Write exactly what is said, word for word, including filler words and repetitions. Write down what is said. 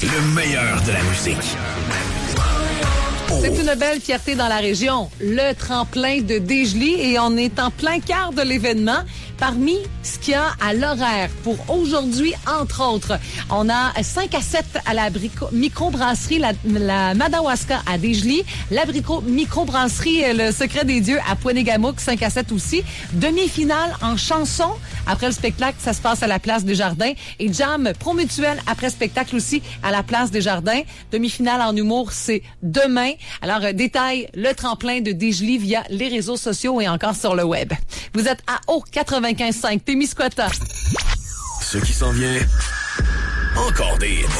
Le meilleur de la musique. C'est une belle fierté dans la région, le tremplin de Desjely, et on est en plein quart de l'événement. Parmi ce qu'il y a à l'horaire pour aujourd'hui, entre autres, on a cinq à sept à la brico- microbrasserie la, la Madawaska à Desjely, la brico- microbrasserie Le Secret des Dieux à Pointe-Gamouk, cinq à sept aussi. Demi-finale en chanson. Après le spectacle, ça se passe à la Place des Jardins. Et Jam Promutuel après spectacle aussi à la Place des Jardins. Demi-finale en humour, c'est demain. Alors, euh, détail, le tremplin de Desjely via les réseaux sociaux et encore sur le web. Vous êtes à O quatre-vingt-quinze virgule cinq, Témiscouata. Ce qui s'en vient, encore des hits.